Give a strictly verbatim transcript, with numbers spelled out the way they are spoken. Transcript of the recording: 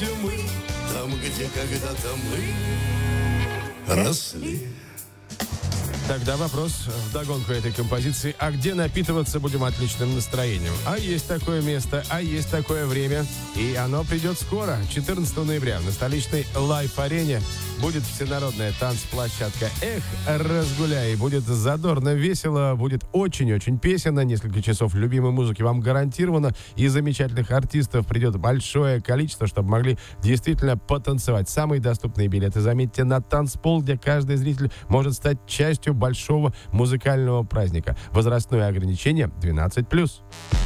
где мы, там, где когда-то мы росли. Тогда вопрос вдогонку этой композиции. А где напитываться будем отличным настроением? А есть такое место, а есть такое время. И оно придет скоро, четырнадцатого ноября. На столичной Лайф-арене будет всенародная танцплощадка. Эх, разгуляй. Будет задорно, весело, будет очень-очень песенно. Несколько часов любимой музыки вам гарантировано. И замечательных артистов придет большое количество, чтобы могли действительно потанцевать. Самые доступные билеты, заметьте, на танцпол, где каждый зритель может стать частью большого музыкального праздника. Возрастное ограничение двенадцать плюс.